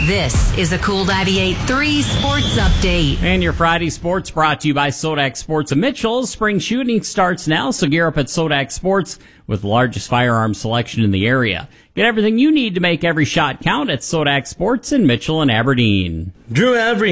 This is a Cool 98.3 Sports Update. And your Friday sports brought to you by Sodak Sports of Mitchell. Spring shooting starts now, so gear up at Sodak Sports with the largest firearms selection in the area. Get everything you need to make every shot count at Sodak Sports in Mitchell and Aberdeen. Drew Avery